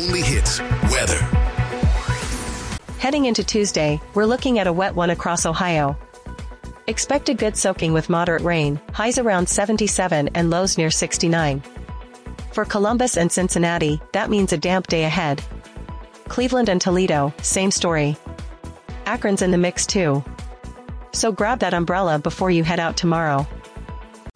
only hits, weather. Heading into Tuesday, we're looking at a wet one across Ohio. Expect a good soaking with moderate rain, highs around 77 and lows near 69. For Columbus and Cincinnati, that means a damp day ahead. Cleveland and Toledo, same story. Akron's in the mix too. So grab that umbrella before you head out tomorrow.